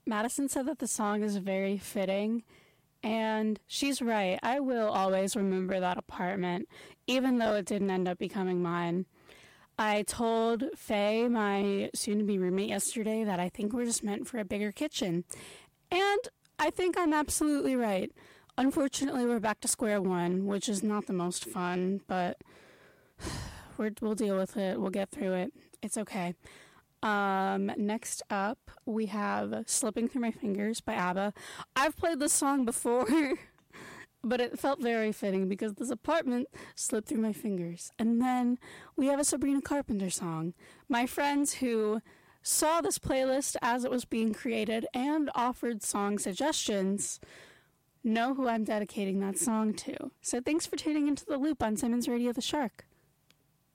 Madison said that the song is very fitting, and she's right. I will always remember that apartment, even though it didn't end up becoming mine. I told Faye, my soon-to-be roommate, yesterday that I think we're just meant for a bigger kitchen. And I think I'm absolutely right. Unfortunately, we're back to square one, which is not the most fun, but we'll deal with it. We'll get through it. It's okay. Next up, we have Slipping Through My Fingers by ABBA. I've played this song before, but it felt very fitting because this apartment slipped through my fingers. And then we have a Sabrina Carpenter song. My friends who saw this playlist as it was being created and offered song suggestions know who I'm dedicating that song to. So thanks for tuning into The Loop on Simmons Radio The Shark.